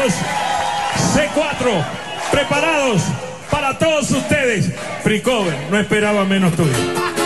Bienvenidos, C4, preparados para todos ustedes. Free Cover, no esperaba menos tuyo.